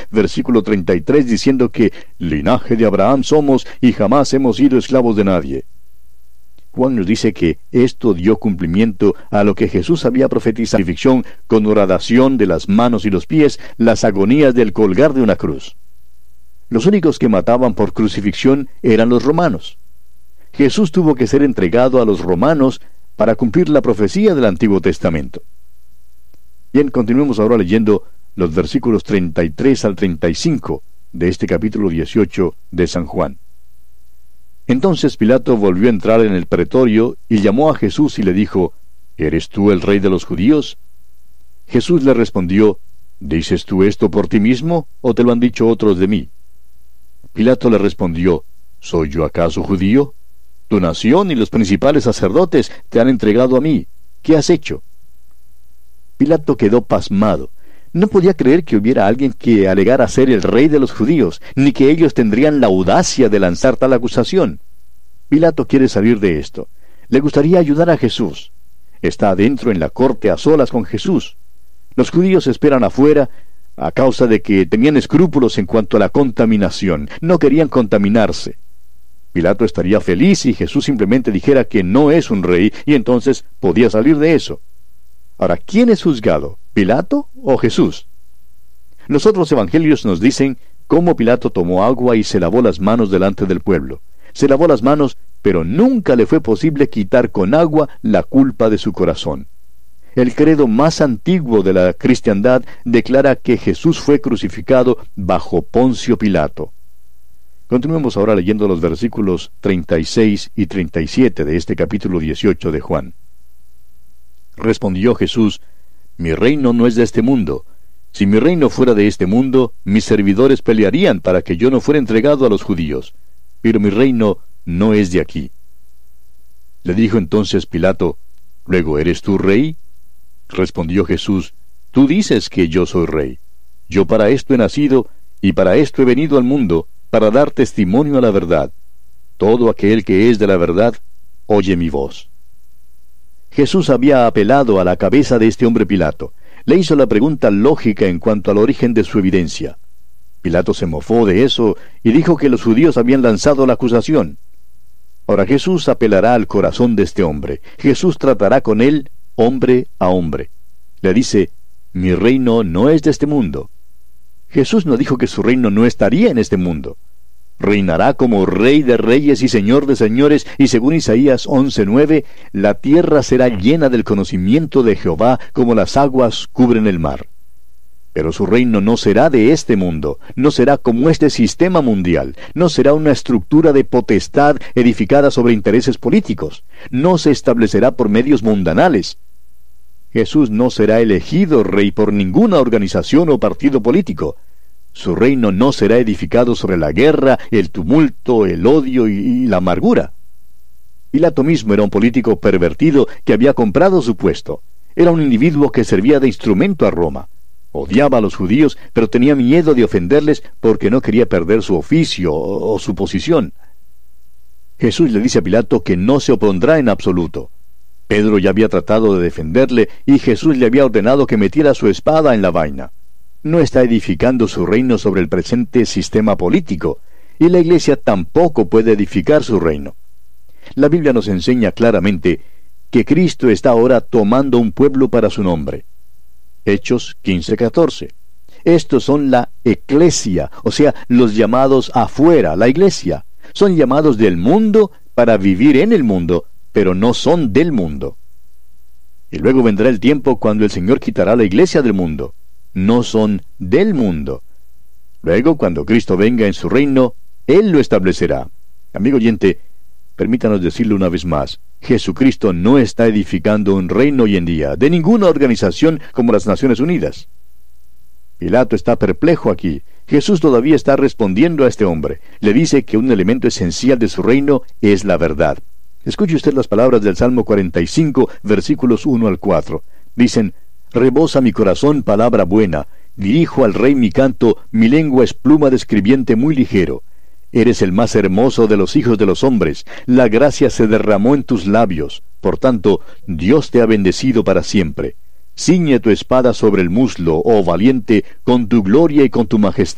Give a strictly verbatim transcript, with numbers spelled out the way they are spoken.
versículo treinta y tres, diciendo que linaje de Abraham somos y jamás hemos sido esclavos de nadie. Juan nos dice que esto dio cumplimiento a lo que Jesús había profetizado en ficción, con horadación de las manos y los pies, las agonías del colgar de una cruz. Los únicos que mataban por crucifixión eran los romanos. Jesús tuvo que ser entregado a los romanos para cumplir la profecía del Antiguo Testamento. Bien, continuemos ahora leyendo los versículos treinta y tres al treinta y cinco de este capítulo dieciocho de San Juan. Entonces Pilato volvió a entrar en el pretorio y llamó a Jesús y le dijo: ¿Eres tú el rey de los judíos? Jesús le respondió: ¿Dices tú esto por ti mismo, o te lo han dicho otros de mí? Pilato le respondió: ¿Soy yo acaso judío? Tu nación y los principales sacerdotes te han entregado a mí. ¿Qué has hecho? Pilato quedó pasmado. No podía creer que hubiera alguien que alegara ser el rey de los judíos, ni que ellos tendrían la audacia de lanzar tal acusación. Pilato quiere salir de esto. Le gustaría ayudar a Jesús. Está adentro en la corte a solas con Jesús. Los judíos esperan afuera a causa de que tenían escrúpulos en cuanto a la contaminación. No querían contaminarse. Pilato estaría feliz si Jesús simplemente dijera que no es un rey, y entonces podía salir de eso. Ahora, ¿quién es juzgado? ¿Pilato o Jesús? Los otros evangelios nos dicen cómo Pilato tomó agua y se lavó las manos delante del pueblo. Se lavó las manos, pero nunca le fue posible quitar con agua la culpa de su corazón. El credo más antiguo de la cristiandad declara que Jesús fue crucificado bajo Poncio Pilato. Continuemos ahora leyendo los versículos treinta y seis y treinta y siete de este capítulo dieciocho de Juan. Respondió Jesús: Mi reino no es de este mundo. Si mi reino fuera de este mundo, mis servidores pelearían para que yo no fuera entregado a los judíos. Pero mi reino no es de aquí. Le dijo entonces Pilato: ¿Luego eres tú rey? Respondió Jesús: Tú dices que yo soy rey. Yo para esto he nacido, y para esto he venido al mundo, para dar testimonio a la verdad. Todo aquel que es de la verdad, oye mi voz. Jesús había apelado a la cabeza de este hombre Pilato. Le hizo la pregunta lógica en cuanto al origen de su evidencia. Pilato se mofó de eso y dijo que los judíos habían lanzado la acusación. Ahora Jesús apelará al corazón de este hombre. Jesús tratará con él hombre a hombre. Le dice: Mi reino no es de este mundo. Jesús no dijo que su reino no estaría en este mundo. Reinará como Rey de reyes y Señor de señores, y según Isaías once nueve, la tierra será llena del conocimiento de Jehová como las aguas cubren el mar. Pero su reino no será de este mundo, no será como este sistema mundial, no será una estructura de potestad edificada sobre intereses políticos, no se establecerá por medios mundanales. Jesús no será elegido rey por ninguna organización o partido político. Su reino no será edificado sobre la guerra, el tumulto, el odio y, y la amargura. Pilato mismo era un político pervertido que había comprado su puesto. Era un individuo que servía de instrumento a Roma. Odiaba a los judíos, pero tenía miedo de ofenderles porque no quería perder su oficio o, o su posición. Jesús le dice a Pilato que no se opondrá en absoluto. Pedro ya había tratado de defenderle y Jesús le había ordenado que metiera su espada en la vaina. No está edificando su reino sobre el presente sistema político, y la Iglesia tampoco puede edificar su reino. La Biblia nos enseña claramente que Cristo está ahora tomando un pueblo para su nombre. Hechos quince catorce. Estos son la eclesia, o sea, los llamados afuera, la Iglesia. Son llamados del mundo para vivir en el mundo, pero no son del mundo. Y luego vendrá el tiempo cuando el Señor quitará la Iglesia del mundo. No son del mundo. Luego, cuando Cristo venga en su reino, Él lo establecerá. Amigo oyente, permítanos decirlo una vez más: Jesucristo no está edificando un reino hoy en día, de ninguna organización como las Naciones Unidas. Pilato está perplejo aquí. Jesús todavía está respondiendo a este hombre. Le dice que un elemento esencial de su reino es la verdad. Escuche usted las palabras del Salmo cuarenta y cinco, versículos uno al cuatro. Dicen: Rebosa mi corazón palabra buena, dirijo al rey mi canto, mi lengua es pluma de escribiente muy ligero. Eres el más hermoso de los hijos de los hombres, la gracia se derramó en tus labios, por tanto, Dios te ha bendecido para siempre. Ciñe tu espada sobre el muslo, oh valiente, con tu gloria y con tu majestad.